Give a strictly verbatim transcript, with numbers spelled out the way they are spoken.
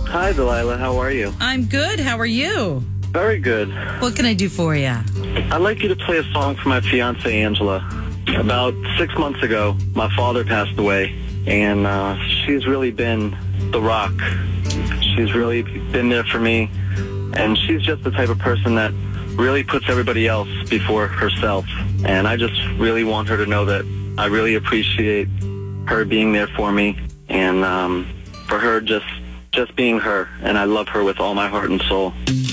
Hi, Delilah. How are you? I'm good. How are you? Very good. What can I do for you? I'd like you to play a song for my fiancée, Angela. About six months ago, my father passed away, and uh, she's really been the rock. She's really been there for me, and she's just the type of person that really puts everybody else before herself. And I just really want her to know that I really appreciate her being there for me, and um, for her just just being her, and I love her with all my heart and soul.